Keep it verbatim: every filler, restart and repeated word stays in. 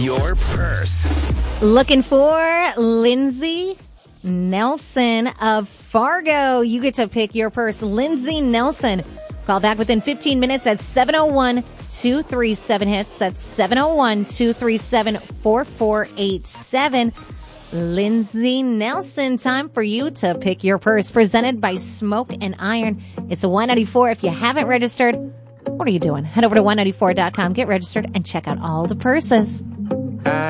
Your purse. Looking for Lindsay Nelson of Fargo. You get to pick your purse. Lindsay Nelson. Call back within fifteen minutes at seven oh one, two three seven, hits. That's seven oh one, two three seven, four four eight seven. Lindsay Nelson, time for you to pick your purse. Presented by Smoke and Iron. It's a Y ninety-four. If you haven't registered, what are you doing? Head over to Y ninety-four dot com, get registered, and check out all the purses.